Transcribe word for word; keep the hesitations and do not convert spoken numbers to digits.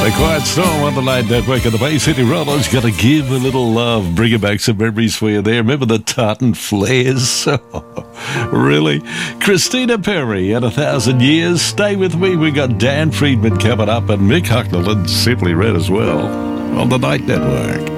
A Quiet Storm on the Night Network of the Bay City Rollers. Got to give a little love, bringing back some memories for you there. Remember the tartan flares? Oh, really? Christina Perri and A Thousand Years. Stay with me. We got Dan Friedman coming up and Mick Hucknall and Simply Red as well on the Night Network.